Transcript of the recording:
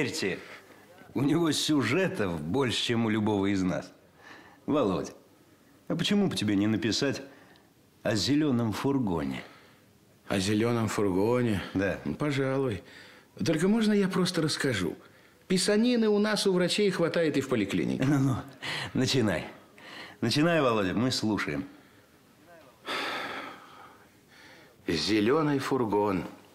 поверьте, у него сюжетов больше, чем у любого из нас. Володя, а почему бы тебе не написать о зеленом фургоне? О зеленом фургоне? Да. Пожалуй. Только можно я просто расскажу? Писанины у нас у врачей хватает и в поликлинике. Ну, начинай. Начинай, Володя, мы слушаем. Зеленый фургон.